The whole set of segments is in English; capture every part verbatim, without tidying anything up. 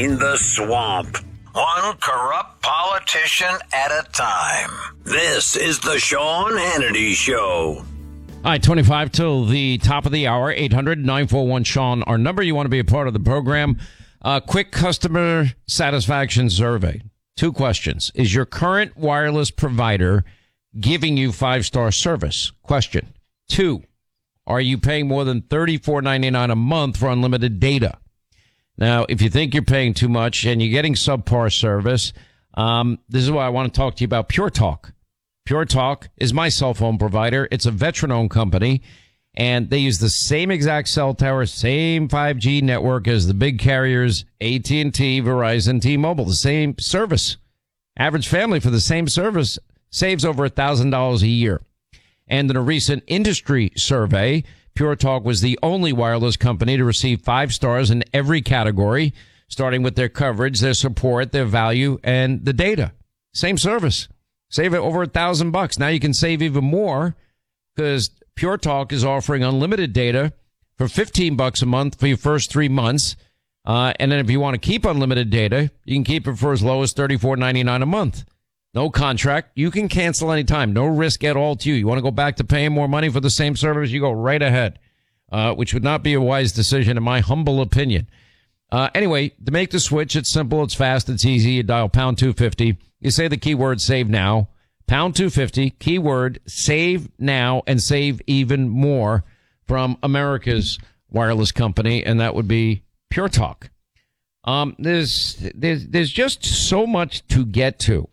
drain the swamp. One corrupt politician at a time. This is the Sean Hannity Show. All right, twenty-five till the top of the hour, eight hundred nine four one Sean, our number. You want to be a part of the program. Uh, quick customer satisfaction survey. Two questions. Is your current wireless provider giving you five-star service? Question. Two, are you paying more than thirty-four ninety-nine a month for unlimited data? Now, if you think you're paying too much and you're getting subpar service, um, this is why I want to talk to you about Pure Talk. Pure Talk is my cell phone provider. It's a veteran-owned company, and they use the same exact cell tower, same five G network as the big carriers, A T and T, Verizon, T-Mobile, the same service. Average family for the same service saves over one thousand dollars a year. And in a recent industry survey, Pure Talk was the only wireless company to receive five stars in every category, starting with their coverage, their support, their value, and the data. Same service. Save it over a thousand bucks. Now you can save even more because Pure Talk is offering unlimited data for fifteen bucks a month for your first three months. Uh, and then if you want to keep unlimited data, you can keep it for as low as thirty-four ninety-nine a month. No contract. You can cancel anytime. No risk at all to you. You want to go back to paying more money for the same service? You go right ahead, uh, which would not be a wise decision in my humble opinion. Uh, anyway, to make the switch, it's simple, it's fast, it's easy. You dial pound two fifty. You say the keyword save now, pound two fifty, keyword save now, and save even more from America's wireless company, and that would be Pure Talk. Um, there's, there's, there's just so much to get to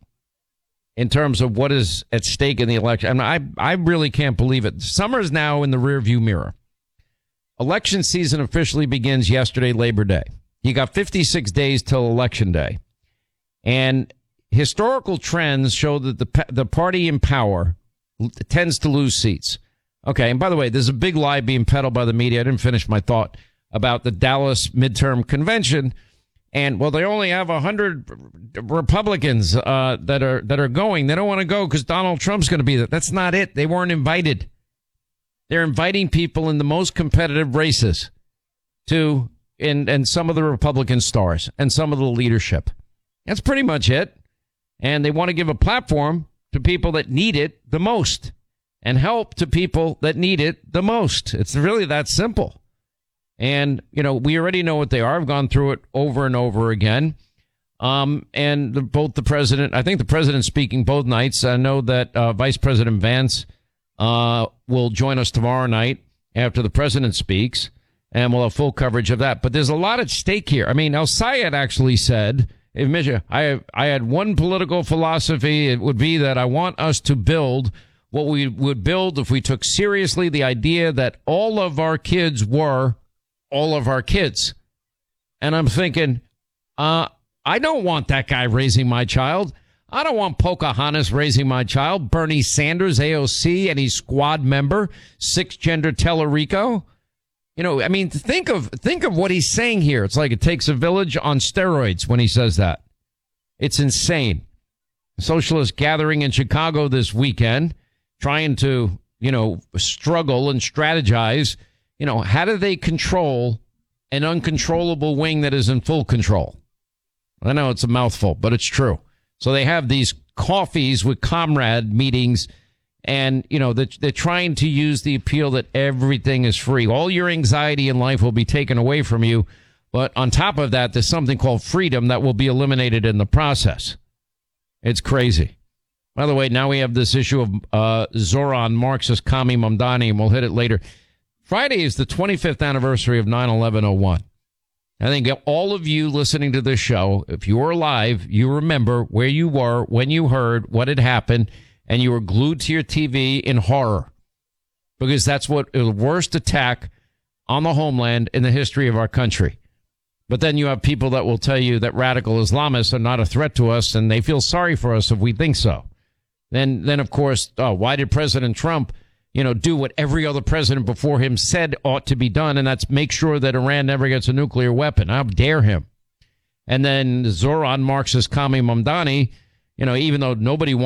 in terms of what is at stake in the election. I mean, I, I really can't believe it. Summer is now in the rearview mirror. Election season officially begins yesterday, Labor Day. You got fifty-six days till Election Day. And historical trends show that the the party in power tends to lose seats. Okay, and by the way, there's a big lie being peddled by the media. I didn't finish my thought about the Dallas midterm convention. And, well, they only have one hundred Republicans uh, that are that are going. They don't want to go because Donald Trump's going to be there. That's not it. They weren't invited. They're inviting people in the most competitive races to and and some of the Republican stars and some of the leadership. That's pretty much it. And they want to give a platform to people that need it the most and help to people that need it the most. It's really that simple. And, you know, we already know what they are. I've gone through it over and over again. Um, and the, both the president, I think the president's speaking both nights. I know that uh, Vice President Vance uh, will join us tomorrow night after the president speaks, and we'll have full coverage of that. But there's a lot at stake here. I mean, El Sayed actually said, if I, I had one political philosophy, it would be that I want us to build what we would build if we took seriously the idea that all of our kids were all of our kids. And I'm thinking, uh, I don't want that guy raising my child. I don't want Pocahontas raising my child. Bernie Sanders, A O C, any squad member, six gender Tellerico. You know, I mean, think of, think of what he's saying here. It's like it takes a village on steroids when he says that. It's insane. A socialist gathering in Chicago this weekend, trying to, you know, struggle and strategize. You know, how do they control an uncontrollable wing that is in full control? I know it's a mouthful, but it's true. So they have these coffees with comrade meetings, and, you know, they're, they're trying to use the appeal that everything is free. All your anxiety in life will be taken away from you. But on top of that, there's something called freedom that will be eliminated in the process. It's crazy. By the way, now we have this issue of uh, Zoran Marxist Kami Mamdani, and we'll hit it later. Friday is the twenty-fifth anniversary of nine eleven oh one. I think all of you listening to this show, if you were alive, you remember where you were when you heard what had happened, and you were glued to your T V in horror. Because that's what the worst attack on the homeland in the history of our country. But then you have people that will tell you that radical Islamists are not a threat to us, and they feel sorry for us if we think so. Then, then of course, oh, why did President Trump you know, do what every other president before him said ought to be done, and that's make sure that Iran never gets a nuclear weapon? How dare him? And then Zoran Marxist Kami Mamdani, you know, even though nobody wants